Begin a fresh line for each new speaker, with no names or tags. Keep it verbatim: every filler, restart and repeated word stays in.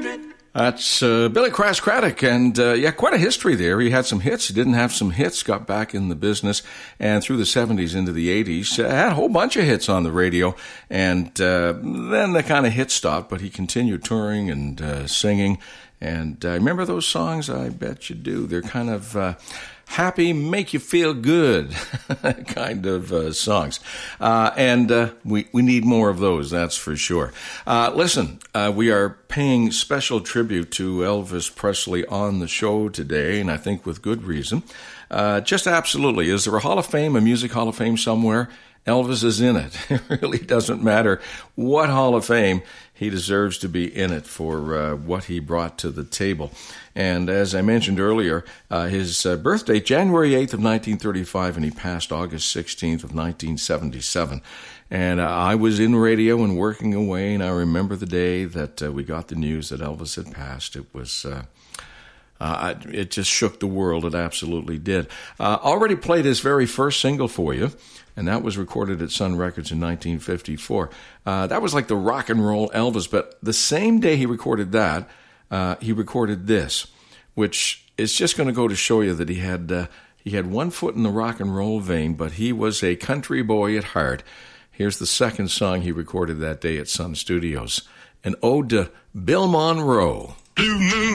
That's uh, Billy Crass Craddock, and uh, yeah, quite a history there. He had some hits, he didn't have some hits, got back in the business, and through the seventies into the eighties, uh, had a whole bunch of hits on the radio, and uh, then the kind of hit stopped, but he continued touring and uh, singing, and I uh, remember those songs? I bet you do. They're kind of uh, happy, make you feel good kind of uh, songs. Uh, and uh, we, we need more of those, that's for sure. Uh, listen, uh, we are paying special tribute to Elvis Presley on the show today, and I think with good reason. Uh, just absolutely. Is there a Hall of Fame, a music Hall of Fame somewhere? Elvis is in it. It really doesn't matter what Hall of Fame. He deserves to be in it for uh, what he brought to the table. And as I mentioned earlier, uh, his uh, birthday, January eighth of nineteen thirty-five, and he passed August sixteenth of nineteen seventy-seven. And uh, I was in radio and working away, and I remember the day that uh, we got the news that Elvis had passed. It was... Uh, Uh, it just shook the world. It absolutely did. Uh, already played his very first single for you, and that was recorded at Sun Records in nineteen fifty-four. Uh, that was like the rock and roll Elvis, but the same day he recorded that, uh, he recorded this, which is just going to go to show you that he had uh, he had one foot in the rock and roll vein, but he was a country boy at heart. Here's the second song he recorded that day at Sun Studios, an ode to Bill Monroe.
Blue moon